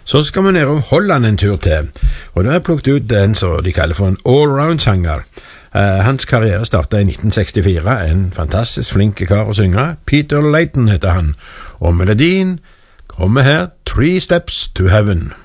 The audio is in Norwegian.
Så skal vi ned og Holland en tur til, og da har jeg plukket ut den som de kaller for en allround-sanger. Hans karriere startet i 1964, en fantastisk flink kar å synge. Peter Layton heter han, og melodien kommer her, 3 Steps to Heaven.